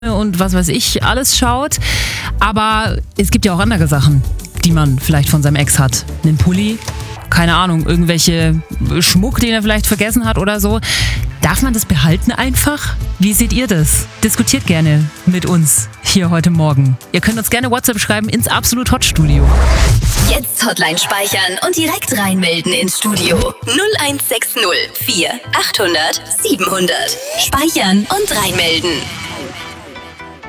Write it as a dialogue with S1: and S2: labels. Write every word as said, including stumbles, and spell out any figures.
S1: und was weiß ich alles schaut. Aber es gibt ja auch andere Sachen, die man vielleicht von seinem Ex hat. Einen Pulli, keine Ahnung, irgendwelche Schmuck, den er vielleicht vergessen hat oder so. Darf man das behalten einfach? Wie seht ihr das? Diskutiert gerne mit uns hier heute Morgen. Ihr könnt uns gerne WhatsApp schreiben ins Absolut Hot Studio.
S2: Jetzt Hotline speichern und direkt reinmelden ins Studio. null eins sechs null vier achthundert siebenhundert. Speichern und reinmelden.